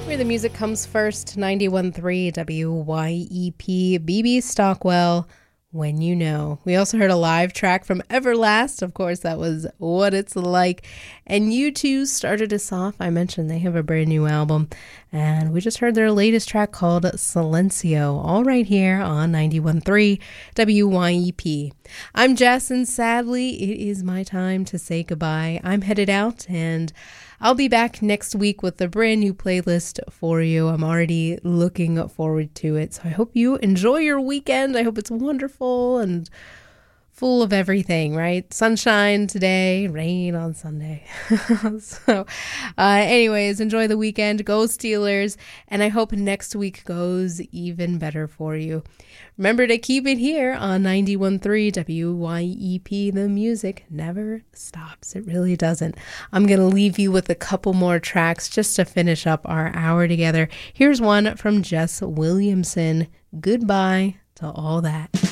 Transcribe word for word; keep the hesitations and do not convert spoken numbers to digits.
Where the music comes first, ninety-one point three W Y E P, B B Stockwell, When You Know. We also heard a live track from Everlast. Of course, that was What It's Like. And U two started us off. I mentioned they have a brand new album. And we just heard their latest track called Silencio, all right here on ninety-one point three W Y E P. I'm Jess, and sadly, it is my time to say goodbye. I'm headed out, and I'll be back next week with a brand new playlist for you. I'm already looking forward to it. So I hope you enjoy your weekend. I hope it's wonderful and full of everything, right? Sunshine today, rain on Sunday. so uh, anyways, enjoy the weekend. Go Steelers. And I hope next week goes even better for you. Remember to keep it here on ninety-one point three W Y E P. The music never stops. It really doesn't. I'm going to leave you with a couple more tracks just to finish up our hour together. Here's one from Jess Williamson. Goodbye to all that.